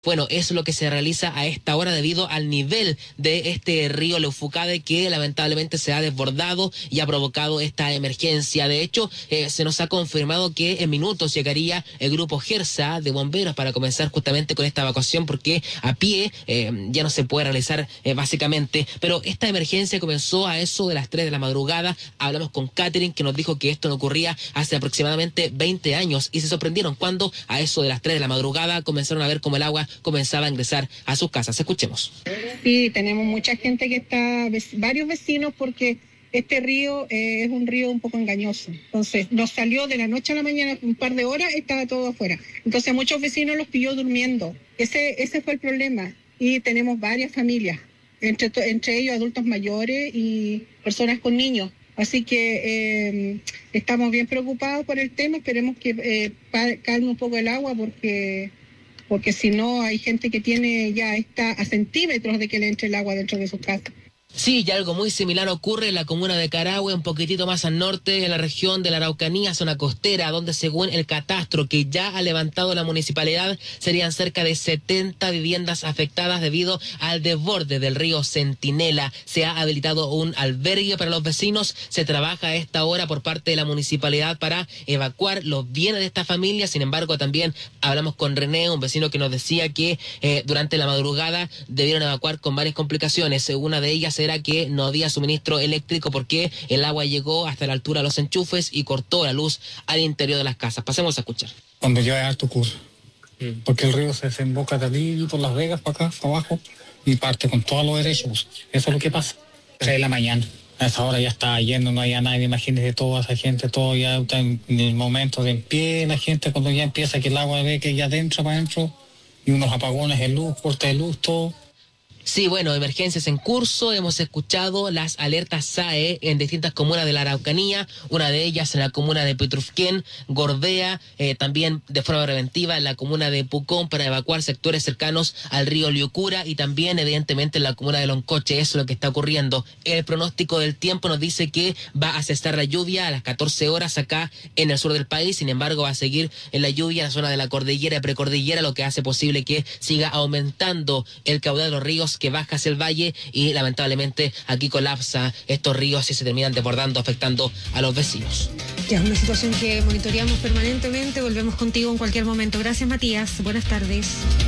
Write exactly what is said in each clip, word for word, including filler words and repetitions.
Bueno, eso es lo que se realiza a esta hora debido al nivel de este río Leufucade que lamentablemente se ha desbordado y ha provocado esta emergencia. De hecho, eh, se nos ha confirmado que en minutos llegaría el grupo Gersa de bomberos para comenzar justamente con esta evacuación porque a pie eh, ya no se puede realizar eh, básicamente. Pero esta emergencia comenzó a eso de las tres de la madrugada. Hablamos con Catherine que nos dijo que esto no ocurría hace aproximadamente veinte años y se sorprendieron cuando a eso de las tres de la madrugada comenzaron a ver cómo el agua comenzaba a ingresar a sus casas. Escuchemos. Sí, tenemos mucha gente que está, varios vecinos, porque este río eh, es un río un poco engañoso. Entonces, nos salió de la noche a la mañana, un par de horas, estaba todo afuera. Entonces, muchos vecinos los pilló durmiendo. Ese, ese fue el problema. Y tenemos varias familias, entre, entre ellos adultos mayores y personas con niños. Así que eh, estamos bien preocupados por el tema. Esperemos que eh, calme un poco el agua porque... porque si no hay gente que tiene ya está a centímetros de que le entre el agua dentro de su casa. Sí, y algo muy similar ocurre en la comuna de Carahue, un poquitito más al norte, en la región de la Araucanía, zona costera, donde según el catastro que ya ha levantado la municipalidad, serían cerca de setenta viviendas afectadas debido al desborde del río Centinela. Se ha habilitado un albergue para los vecinos, se trabaja a esta hora por parte de la municipalidad para evacuar los bienes de esta familia. Sin embargo, también hablamos con René, un vecino que nos decía que eh, durante la madrugada debieron evacuar con varias complicaciones. Una de ellas era que no había suministro eléctrico porque el agua llegó hasta la altura de los enchufes y cortó la luz al interior de las casas. Pasemos a escuchar. Cuando llueve alto ocurre, mm. porque el río se desemboca de allí por Las Vegas para acá, para abajo, y parte con todos los derechos. Eso es lo que pasa. tres de la mañana. A esa hora ya está yendo, no había nadie, imagínese toda esa gente, todo ya está en, en el momento de en pie, la gente cuando ya empieza que el agua ve que ya adentro para adentro, y unos apagones de luz, corte de luz, todo. Sí, bueno, emergencias en curso. Hemos escuchado las alertas S A E en distintas comunas de la Araucanía, una de ellas en la comuna de Petrufquén, Gordea, eh, también de forma preventiva en la comuna de Pucón para evacuar sectores cercanos al río Liucura y también evidentemente en la comuna de Loncoche. Eso es lo que está ocurriendo. El pronóstico del tiempo nos dice que va a cesar la lluvia a las catorce horas acá en el sur del país. Sin embargo, va a seguir en la lluvia en la zona de la cordillera y precordillera, lo que hace posible que siga aumentando el caudal de los ríos que baja hacia el valle y lamentablemente aquí colapsa estos ríos y se terminan desbordando, afectando a los vecinos. Ya es una situación que monitoreamos permanentemente. Volvemos contigo en cualquier momento. Gracias, Matías. Buenas tardes.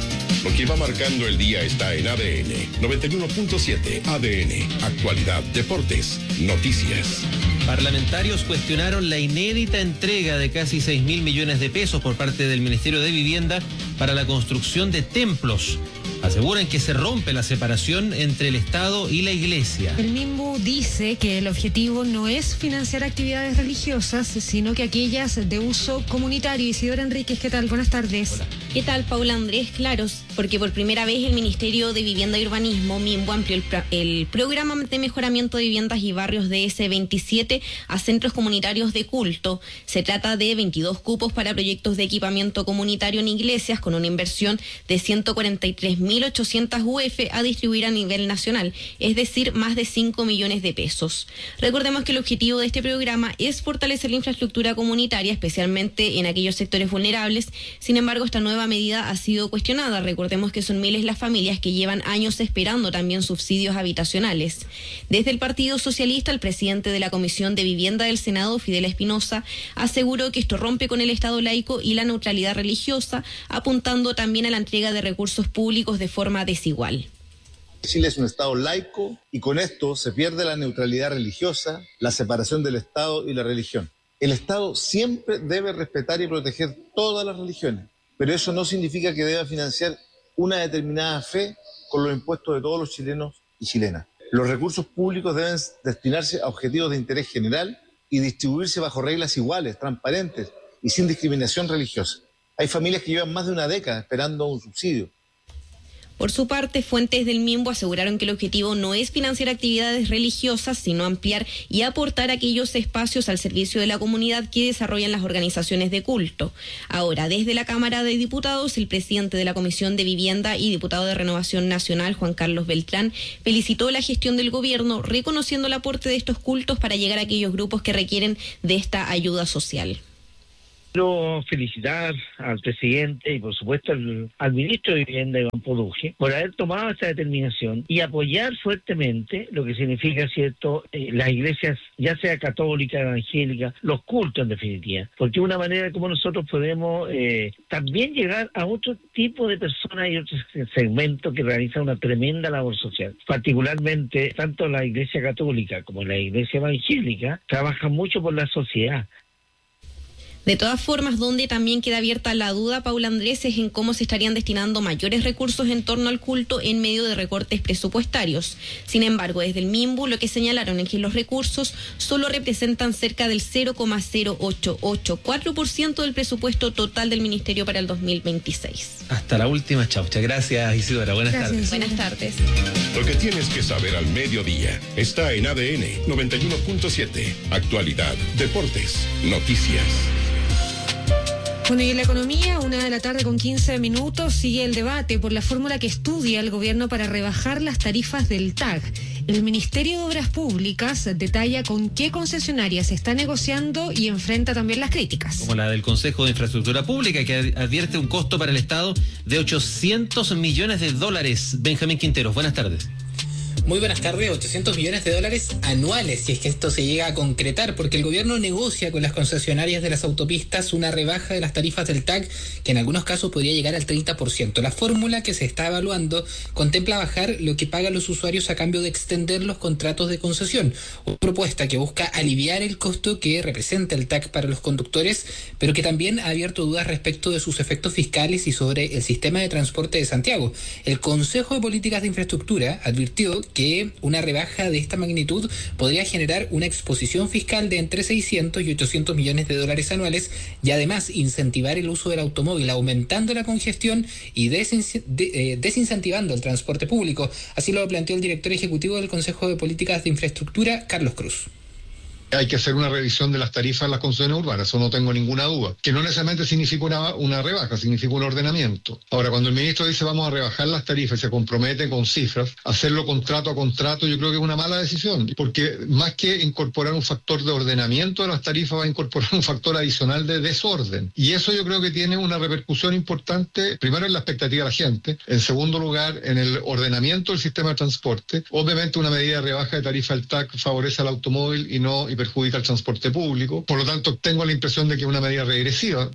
Lo que va marcando el día está en A D N noventa y uno punto siete. A D N, actualidad, deportes, noticias. Parlamentarios cuestionaron la inédita entrega de casi seis mil millones de pesos por parte del Ministerio de Vivienda para la construcción de templos. Aseguran que se rompe la separación entre el Estado y la Iglesia. El MIMBU dice que el objetivo no es financiar actividades religiosas, sino que aquellas de uso comunitario. Isidora Enríquez, ¿qué tal? Buenas tardes. Hola. ¿Qué tal, Paula Andrés? Claros, porque por primera vez el Ministerio de Vivienda y Urbanismo, MIMBU, amplió el, el programa de mejoramiento de viviendas y barrios de ese veintisiete a centros comunitarios de culto. Se trata de veintidós cupos para proyectos de equipamiento comunitario en iglesias con una inversión de ciento cuarenta y tres mil ochocientas U F a distribuir a nivel nacional, es decir, más de cinco millones de pesos. Recordemos que el objetivo de este programa es fortalecer la infraestructura comunitaria, especialmente en aquellos sectores vulnerables. Sin embargo, esta nueva medida ha sido cuestionada. Recordemos que son miles las familias que llevan años esperando también subsidios habitacionales. Desde el Partido Socialista, el presidente de la Comisión de Vivienda del Senado, Fidel Espinosa, aseguró que esto rompe con el Estado laico y la neutralidad religiosa, apuntando también a la entrega de recursos públicos de forma desigual. Chile es un Estado laico y con esto se pierde la neutralidad religiosa, la separación del Estado y la religión. El Estado siempre debe respetar y proteger todas las religiones, pero eso no significa que deba financiar una determinada fe con los impuestos de todos los chilenos y chilenas. Los recursos públicos deben destinarse a objetivos de interés general y distribuirse bajo reglas iguales, transparentes y sin discriminación religiosa. Hay familias que llevan más de una década esperando un subsidio. Por su parte, fuentes del MIMBU aseguraron que el objetivo no es financiar actividades religiosas, sino ampliar y aportar aquellos espacios al servicio de la comunidad que desarrollan las organizaciones de culto. Ahora, desde la Cámara de Diputados, el presidente de la Comisión de Vivienda y diputado de Renovación Nacional, Juan Carlos Beltrán, felicitó la gestión del gobierno, reconociendo el aporte de estos cultos para llegar a aquellos grupos que requieren de esta ayuda social. Quiero felicitar al presidente y por supuesto al, al ministro de Vivienda, Iván Poduje, por haber tomado esta determinación y apoyar fuertemente lo que significa, cierto, eh, las iglesias, ya sea católica, evangélica, los cultos en definitiva, porque es una manera como nosotros podemos eh, también llegar a otro tipo de personas y otros segmentos que realizan una tremenda labor social. Particularmente, tanto la iglesia católica como la iglesia evangélica trabajan mucho por la sociedad. De todas formas, donde también queda abierta la duda, Paula Andrés, es en cómo se estarían destinando mayores recursos en torno al culto en medio de recortes presupuestarios. Sin embargo, desde el MIMBU lo que señalaron es que los recursos solo representan cerca del cero coma cero ocho ocho cuatro por ciento del presupuesto total del Ministerio para el dos mil veintiséis. Hasta la última, chaucha. Gracias, Isidora. Buenas Gracias, tardes. Buenas tardes. Lo que tienes que saber al mediodía está en A D N noventa y uno punto siete. Actualidad, deportes, noticias. Bueno, y en la economía, una de la tarde con quince minutos, sigue el debate por la fórmula que estudia el gobierno para rebajar las tarifas del T A G. El Ministerio de Obras Públicas detalla con qué concesionarias se está negociando y enfrenta también las críticas. Como la del Consejo de Infraestructura Pública, que advierte un costo para el Estado de ochocientos millones de dólares. Benjamín Quinteros, buenas tardes. Muy buenas tardes, ochocientos millones de dólares anuales, si es que esto se llega a concretar, porque el gobierno negocia con las concesionarias de las autopistas una rebaja de las tarifas del T A G, que en algunos casos podría llegar al treinta por ciento. La fórmula que se está evaluando contempla bajar lo que pagan los usuarios a cambio de extender los contratos de concesión, una propuesta que busca aliviar el costo que representa el T A G para los conductores, pero que también ha abierto dudas respecto de sus efectos fiscales y sobre el sistema de transporte de Santiago. El Consejo de Políticas de Infraestructura advirtió que una rebaja de esta magnitud podría generar una exposición fiscal de entre seiscientos y ochocientos millones de dólares anuales y además incentivar el uso del automóvil, aumentando la congestión y desin- de, eh, desincentivando el transporte público. Así lo planteó el director ejecutivo del Consejo de Políticas de Infraestructura, Carlos Cruz. Hay que hacer una revisión de las tarifas de las concesiones urbanas, eso no tengo ninguna duda. Que no necesariamente significa una, una rebaja, significa un ordenamiento. Ahora, cuando el ministro dice vamos a rebajar las tarifas y se compromete con cifras, hacerlo contrato a contrato, yo creo que es una mala decisión. Porque más que incorporar un factor de ordenamiento de las tarifas, va a incorporar un factor adicional de desorden. Y eso yo creo que tiene una repercusión importante, primero en la expectativa de la gente, en segundo lugar en el ordenamiento del sistema de transporte. Obviamente una medida de rebaja de tarifa del T A C favorece al automóvil y no y perjudica el transporte público. Por lo tanto, tengo la impresión de que es una medida regresiva.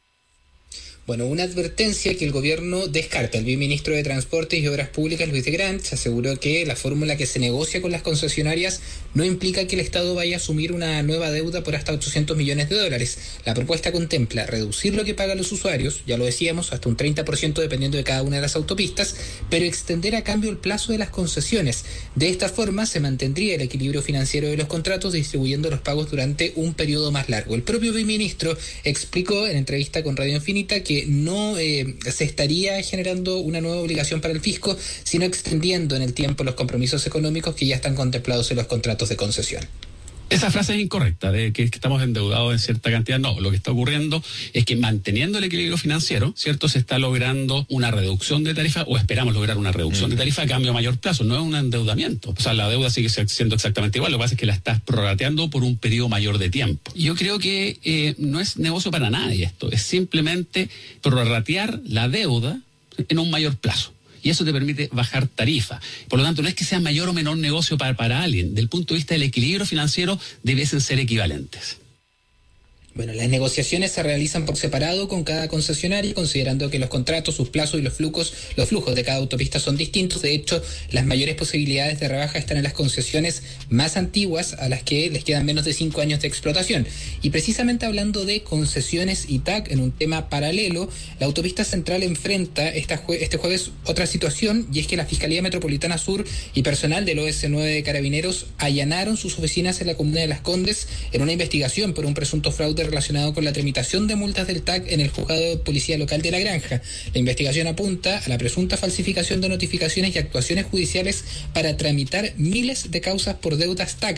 Bueno, una advertencia que el gobierno descarta. El viceministro de Transportes y Obras Públicas, Luis de Grant, aseguró que la fórmula que se negocia con las concesionarias no implica que el Estado vaya a asumir una nueva deuda por hasta ochocientos millones de dólares. La propuesta contempla reducir lo que pagan los usuarios, ya lo decíamos, hasta un treinta por ciento dependiendo de cada una de las autopistas, pero extender a cambio el plazo de las concesiones. De esta forma se mantendría el equilibrio financiero de los contratos, distribuyendo los pagos durante un periodo más largo. El propio viceministro explicó en entrevista con Radio Infinita que no eh, se estaría generando una nueva obligación para el fisco, sino extendiendo en el tiempo los compromisos económicos que ya están contemplados en los contratos de concesión. Esa frase es incorrecta, de que estamos endeudados en cierta cantidad. No, lo que está ocurriendo es que manteniendo el equilibrio financiero, ¿cierto? Se está logrando una reducción de tarifa, o esperamos lograr una reducción mm. de tarifa a cambio a mayor plazo. No es un endeudamiento. O sea, la deuda sigue siendo exactamente igual. Lo que pasa es que la estás prorrateando por un periodo mayor de tiempo. Yo creo que eh, no es negocio para nadie esto. Es simplemente prorratear la deuda en un mayor plazo. Y eso te permite bajar tarifa. Por lo tanto, no es que sea mayor o menor negocio para, para alguien. Del punto de vista del equilibrio financiero, debiesen ser equivalentes. Bueno, las negociaciones se realizan por separado con cada concesionaria, considerando que los contratos, sus plazos y los flujos, los flujos de cada autopista son distintos. De hecho, las mayores posibilidades de rebaja están en las concesiones más antiguas, a las que les quedan menos de cinco años de explotación. Y precisamente hablando de concesiones y T A C, en un tema paralelo, la autopista central enfrenta esta jue- este jueves otra situación, y es que la Fiscalía Metropolitana Sur y personal del O S nueve de Carabineros allanaron sus oficinas en la comuna de Las Condes en una investigación por un presunto fraude relacionado con la tramitación de multas del T A C en el juzgado de policía local de La Granja. La investigación apunta a la presunta falsificación de notificaciones y actuaciones judiciales para tramitar miles de causas por deudas T A C.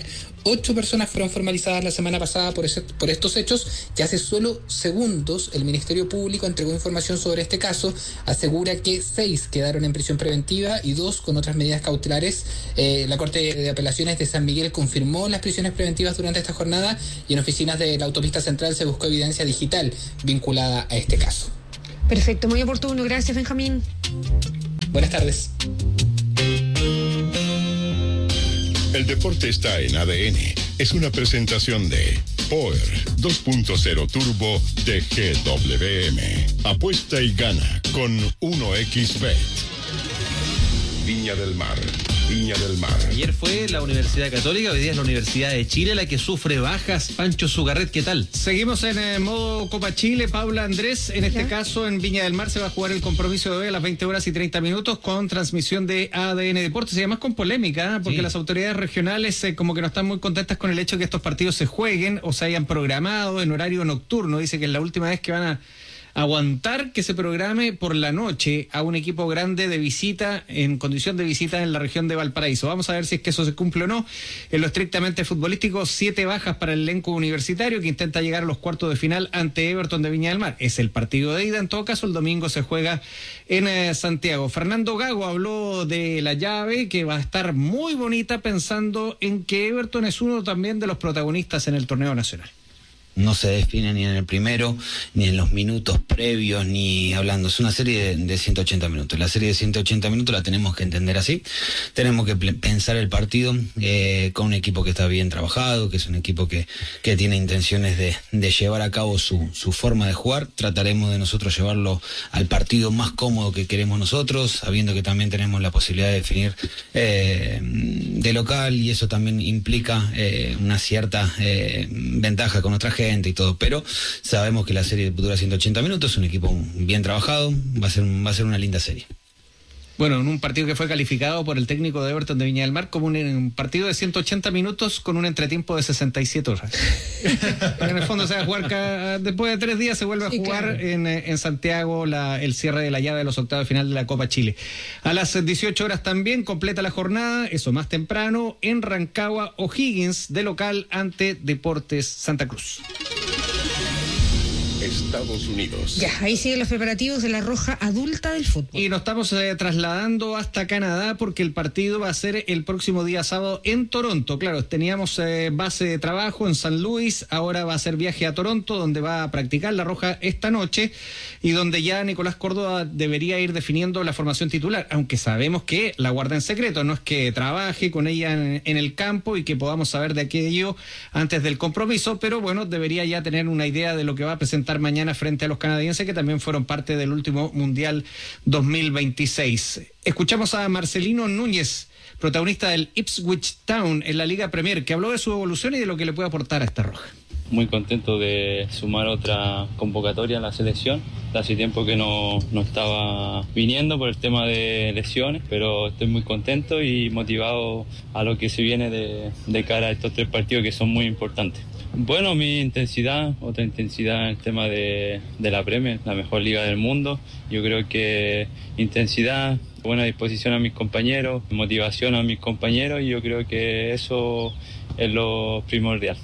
Ocho personas fueron formalizadas la semana pasada por, ese, por estos hechos y hace solo segundos el Ministerio Público entregó información sobre este caso. Asegura que seis quedaron en prisión preventiva y dos con otras medidas cautelares. Eh, la Corte de Apelaciones de San Miguel confirmó las prisiones preventivas durante esta jornada y en oficinas de la Autopista Central se buscó evidencia digital vinculada a este caso. Perfecto, muy oportuno. Gracias, Benjamín. Buenas tardes. El deporte está en A D N. Es una presentación de Power dos punto cero Turbo de G W M. Apuesta y gana con uno equis bet. Viña del Mar. Viña del Mar. Ayer fue la Universidad Católica, hoy día es la Universidad de Chile la que sufre bajas. Pancho Zugarret, ¿qué tal? Seguimos en eh, modo Copa Chile, Paula Andrés. En este ¿Ya? caso, en Viña del Mar se va a jugar el compromiso de hoy a las veinte horas y treinta minutos con transmisión de A D N Deportes. Y además con polémica, ¿eh? porque sí. las autoridades regionales eh, como que no están muy contentas con el hecho de que estos partidos se jueguen o se hayan programado en horario nocturno. Dice que es la última vez que van a aguantar que se programe por la noche a un equipo grande de visita, en condición de visita en la región de Valparaíso. Vamos a ver si es que eso se cumple o no. En lo estrictamente futbolístico, siete bajas para el elenco universitario que intenta llegar a los cuartos de final ante Everton de Viña del Mar. Es el partido de ida, en todo caso el domingo se juega en eh, Santiago. Fernando Gago habló de la llave que va a estar muy bonita, pensando en que Everton es uno también de los protagonistas en el torneo nacional. No se define ni en el primero, ni en los minutos previos, ni hablando. Es una serie de, de ciento ochenta minutos. La serie de ciento ochenta minutos la tenemos que entender así. Tenemos que pensar el partido eh, con un equipo que está bien trabajado, que es un equipo que, que tiene intenciones de, de llevar a cabo su, su forma de jugar. Trataremos de nosotros llevarlo al partido más cómodo que queremos nosotros, sabiendo que también tenemos la posibilidad de definir eh, de local, y eso también implica eh, una cierta eh, ventaja con otra gente y todo, pero sabemos que la serie dura ciento ochenta minutos, es un equipo bien trabajado, va a ser, va a ser una linda serie. Bueno, en un partido que fue calificado por el técnico de Everton de Viña del Mar como un, un partido de ciento ochenta minutos con un entretiempo de sesenta y siete horas. En el fondo se va a jugar cada, después de tres días se vuelve a sí, jugar claro. en, en Santiago la, el cierre de la llave de los octavos de final de la Copa Chile. A las dieciocho horas también completa la jornada, eso más temprano, en Rancagua, O'Higgins de local ante Deportes Santa Cruz. Estados Unidos. Ya, ahí siguen los preparativos de la Roja Adulta del fútbol. Y nos estamos eh, trasladando hasta Canadá porque el partido va a ser el próximo día sábado en Toronto. Claro, teníamos eh, base de trabajo en San Luis, ahora va a ser viaje a Toronto, donde va a practicar la Roja esta noche y donde ya Nicolás Córdoba debería ir definiendo la formación titular, aunque sabemos que la guarda en secreto, no es que trabaje con ella en, en el campo y que podamos saber de aquello antes del compromiso, pero bueno, debería ya tener una idea de lo que va a presentar mañana frente a los canadienses, que también fueron parte del último Mundial dos mil veintiséis. Escuchamos a Marcelino Núñez, protagonista del Ipswich Town en la Liga Premier, que habló de su evolución y de lo que le puede aportar a esta Roja. Muy contento de sumar otra convocatoria a la selección. Hace tiempo que no, no estaba viniendo por el tema de lesiones, pero estoy muy contento y motivado a lo que se viene de, de cara a estos tres partidos que son muy importantes. Bueno, mi intensidad, otra intensidad en el tema de, de la Premier, la mejor liga del mundo. Yo creo que intensidad, buena disposición a mis compañeros, motivación a mis compañeros, y yo creo que eso es lo primordial.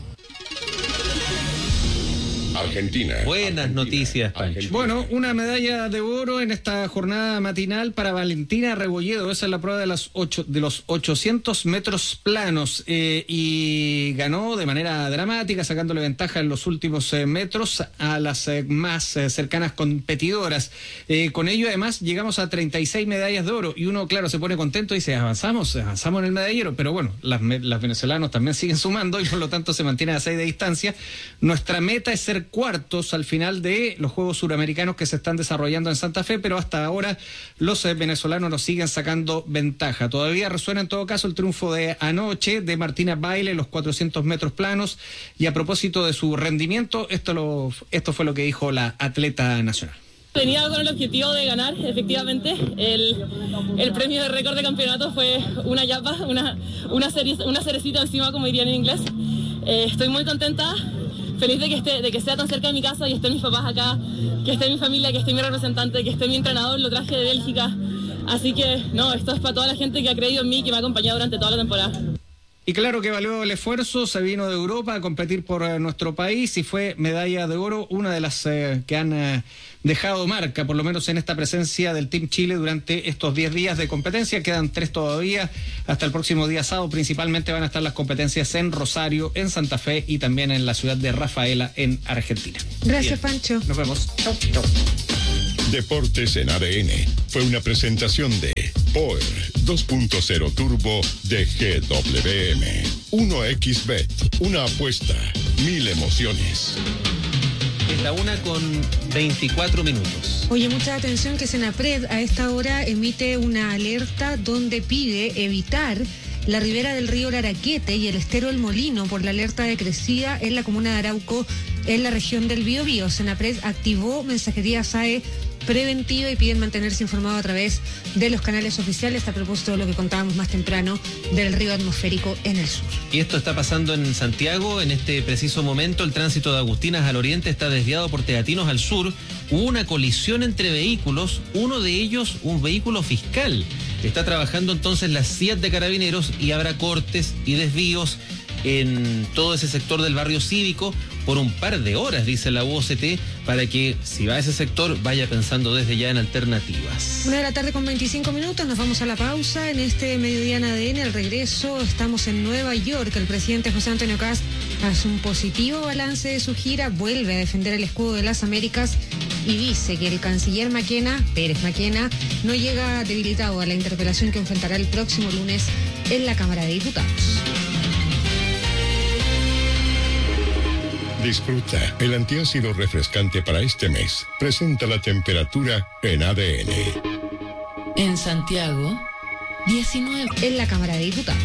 Argentina. Buenas Argentina, noticias, Pancho. Argentina. Bueno, una medalla de oro en esta jornada matinal para Valentina Rebolledo. Esa es la prueba de, las ocho, de los ochocientos metros planos eh, y ganó de manera dramática, sacándole ventaja en los últimos eh, metros a las eh, más eh, cercanas competidoras. Eh, con ello, además, llegamos a treinta y seis medallas de oro y uno, claro, se pone contento y dice, avanzamos, avanzamos en el medallero, pero bueno, las, las venezolanos también siguen sumando y por lo tanto se mantienen a seis de distancia. Nuestra meta es ser cuartos al final de los Juegos Suramericanos que se están desarrollando en Santa Fe, pero hasta ahora los eh, venezolanos nos siguen sacando ventaja. Todavía resuena en todo caso el triunfo de anoche de Martina Baile en los cuatrocientos metros planos, y a propósito de su rendimiento, esto, lo, esto fue lo que dijo la atleta nacional. Venía con el objetivo de ganar, efectivamente. El, el premio de récord de campeonato fue una yapa, una, una, cere, una cerecita encima, como dirían en inglés. Eh, estoy muy contenta. Feliz de que esté, de que sea tan cerca de mi casa y estén mis papás acá, que esté mi familia, que esté mi representante, que esté mi entrenador, lo traje de Bélgica. Así que, no, esto es para toda la gente que ha creído en mí y que me ha acompañado durante toda la temporada. Y claro que valió el esfuerzo, se vino de Europa a competir por eh, nuestro país y fue medalla de oro, una de las eh, que han eh, dejado marca, por lo menos en esta presencia del Team Chile durante estos diez días de competencia. Quedan tres todavía, hasta el próximo día sábado. Principalmente van a estar las competencias en Rosario, en Santa Fe y también en la ciudad de Rafaela, en Argentina. Gracias, Bien. Pancho. Nos vemos. Chau, chau. Deportes en A D N fue una presentación de Power dos punto cero Turbo de G W M. uno equis bet, una apuesta, mil emociones. Es la una con veinticuatro minutos. Oye, mucha atención que Senapred a esta hora emite una alerta donde pide evitar la ribera del río Laraquete y el estero El Molino por la alerta de crecida en la comuna de Arauco, en la región del Biobío. Senapred activó mensajería S A E preventiva y piden mantenerse informado a través de los canales oficiales a propósito de lo que contábamos más temprano del río atmosférico en el sur. Y esto está pasando en Santiago. En este preciso momento el tránsito de Agustinas al oriente está desviado por Teatinos al sur. Hubo una colisión entre vehículos, uno de ellos un vehículo fiscal. Está trabajando entonces la C I A T de Carabineros y habrá cortes y desvíos en todo ese sector del barrio cívico por un par de horas, dice la U O C T, para que si va a ese sector vaya pensando desde ya en alternativas. Una de la tarde con veinticinco minutos, nos vamos a la pausa. En este mediodía en A D N, al regreso, estamos en Nueva York. El presidente José Antonio Kast hace un positivo balance de su gira, vuelve a defender el escudo de las Américas y dice que el canciller Maquena, Pérez Maquena, no llega debilitado a la interpelación que enfrentará el próximo lunes en la Cámara de Diputados. Disfruta el antiácido refrescante para este mes. Presenta la temperatura en A D N. En Santiago, diecinueve. En la Cámara de Diputados.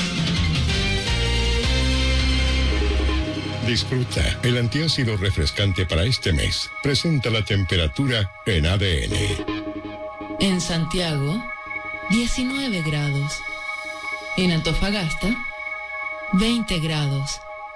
Disfruta el antiácido refrescante para este mes. Presenta la temperatura en A D N. En Santiago, diecinueve grados. En Antofagasta, veinte grados.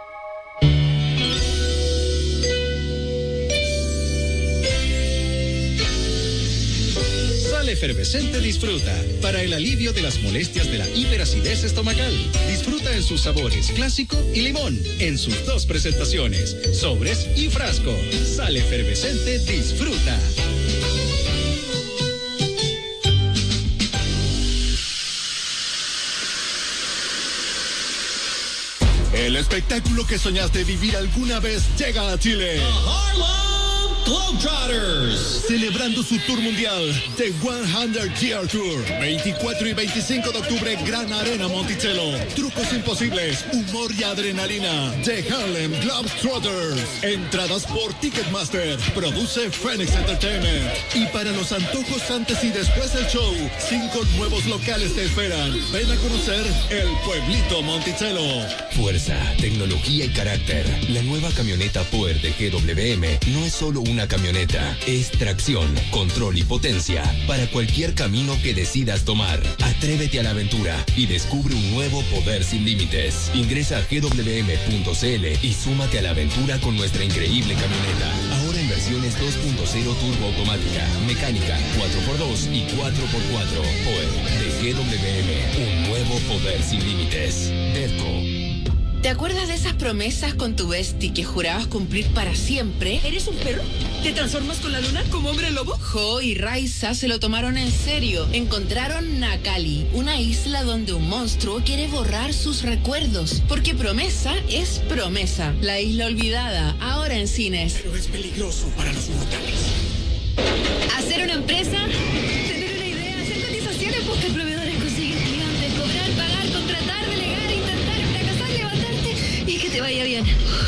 Sal Efervescente Disfruta, para el alivio de las molestias de la hiperacidez estomacal. Disfruta en sus sabores clásico y limón, en sus dos presentaciones, sobres y frasco. Sal Efervescente Disfruta. El espectáculo que soñaste vivir alguna vez llega a Chile. Globetrotters, celebrando su tour mundial, The cien Year Tour, veinticuatro y veinticinco de octubre, Gran Arena Monticello. Trucos imposibles, humor y adrenalina, The Harlem Globetrotters. Entradas por Ticketmaster, produce Phoenix Entertainment. Y para los antojos antes y después del show, cinco nuevos locales te esperan. Ven a conocer el Pueblito Monticello. Fuerza, tecnología y carácter. La nueva camioneta Power de G W M no es solo un una camioneta, es tracción, control y potencia para cualquier camino que decidas tomar. Atrévete a la aventura y descubre un nuevo poder sin límites. Ingresa a g w m punto c l y súmate a la aventura con nuestra increíble camioneta. Ahora en versiones dos punto cero turbo automática, mecánica, cuatro por dos y cuatro por cuatro. Power de G W M, un nuevo poder sin límites. Derco. ¿Te acuerdas de esas promesas con tu bestie que jurabas cumplir para siempre? ¿Eres un perro? ¿Te transformas con la luna como hombre lobo? Jo y Raiza se lo tomaron en serio. Encontraron Nakali, una isla donde un monstruo quiere borrar sus recuerdos. Porque promesa es promesa. La isla olvidada, ahora en cines. Pero es peligroso para los mortales. Hacer una empresa, tener una idea, hacer cotizaciones, buscar proveedores, conseguir clientes, cobrar, pagar, contratar, delegar, intentar, fracasar, levantarte y que te vaya bien.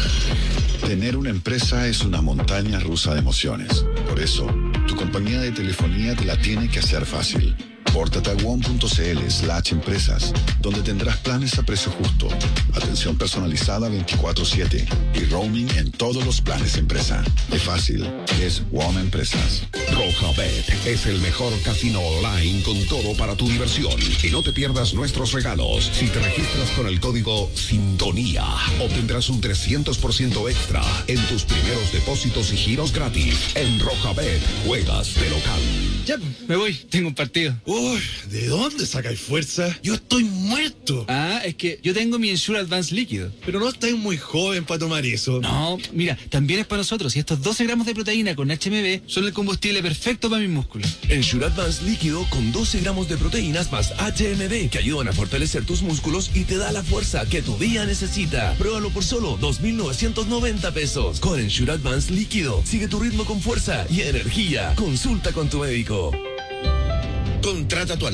Tener una empresa es una montaña rusa de emociones. Por eso, tu compañía de telefonía te la tiene que hacer fácil. Pórtate a one punto c l slash empresas, donde tendrás planes a precio justo, atención personalizada veinticuatro siete y roaming en todos los planes empresa. Es fácil, es WOM Empresas. Rojabet es el mejor casino online con todo para tu diversión. Y no te pierdas nuestros regalos. Si te registras con el código Sintonía, obtendrás un trescientos por ciento extra en tus primeros depósitos y giros gratis. En Rojabet, juegas de local. Ya, me voy, tengo un partido. Uy, ¿de dónde sacáis fuerza? Yo estoy muerto. Ah, es que yo tengo mi Ensure Advance líquido. Pero no estáis muy joven para tomar eso. No, mira, también es para nosotros. Y estos doce gramos de proteína con H M B son el combustible perfecto para mis músculos. Ensure Advance líquido con doce gramos de proteínas más H M B que ayudan a fortalecer tus músculos y te da la fuerza que tu día necesita. Pruébalo por solo dos mil novecientos noventa pesos. Con Ensure Advance líquido, sigue tu ritmo con fuerza y energía. Consulta con tu médico. Contrata tu